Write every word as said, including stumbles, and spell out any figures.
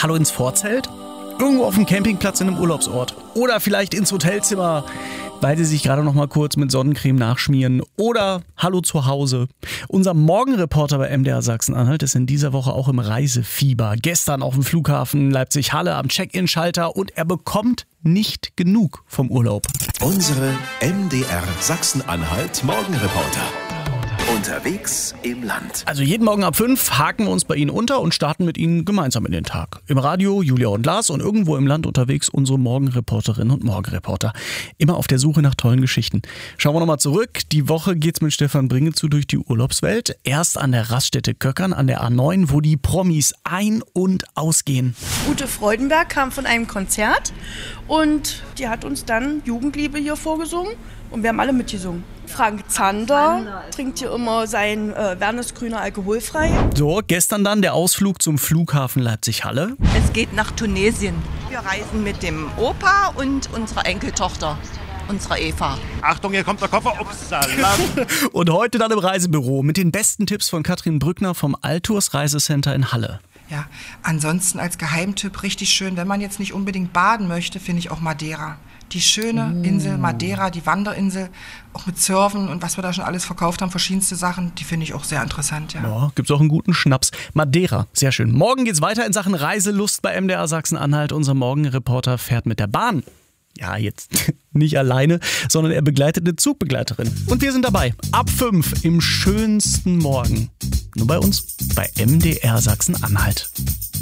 Hallo ins Vorzelt? Irgendwo auf dem Campingplatz in einem Urlaubsort. Oder vielleicht ins Hotelzimmer, weil sie sich gerade noch mal kurz mit Sonnencreme nachschmieren. Oder Hallo zu Hause. Unser Morgenreporter bei M D R Sachsen-Anhalt ist in dieser Woche auch im Reisefieber. Gestern auf dem Flughafen Leipzig-Halle am Check-in-Schalter und er bekommt nicht genug vom Urlaub. Unsere M D R Sachsen-Anhalt Morgenreporter. Unterwegs im Land. Also jeden Morgen ab fünf haken wir uns bei Ihnen unter und starten mit Ihnen gemeinsam in den Tag. Im Radio Julia und Lars und irgendwo im Land unterwegs unsere Morgenreporterinnen und Morgenreporter. Immer auf der Suche nach tollen Geschichten. Schauen wir nochmal zurück. Die Woche geht's mit Stefan Bringezu durch die Urlaubswelt. Erst an der Raststätte Köckern an der A neun, wo die Promis ein- und ausgehen. Ute Freudenberg kam von einem Konzert und die hat uns dann Jugendliebe hier vorgesungen und wir haben alle mitgesungen. Frank Zander trinkt hier immer sein äh, Wernesgrüner alkoholfrei. So, gestern dann der Ausflug zum Flughafen Leipzig-Halle. Es geht nach Tunesien. Wir reisen mit dem Opa und unserer Enkeltochter, unserer Eva. Achtung, hier kommt der Koffer. Upsala. Und heute dann im Reisebüro mit den besten Tipps von Katrin Brückner vom Altours Reisecenter in Halle. Ja, ansonsten als Geheimtipp richtig schön, wenn man jetzt nicht unbedingt baden möchte, finde ich auch Madeira. Die schöne mm. Insel Madeira, die Wanderinsel, auch mit Surfen und was wir da schon alles verkauft haben, verschiedenste Sachen, die finde ich auch sehr interessant. Ja. Ja, gibt's auch einen guten Schnaps. Madeira, sehr schön. Morgen geht's weiter in Sachen Reiselust bei M D R Sachsen-Anhalt. Unser Morgenreporter fährt mit der Bahn. Ja, jetzt nicht alleine, sondern er begleitet eine Zugbegleiterin. Und wir sind dabei. Ab fünf im schönsten Morgen. Nur bei uns, bei M D R Sachsen-Anhalt.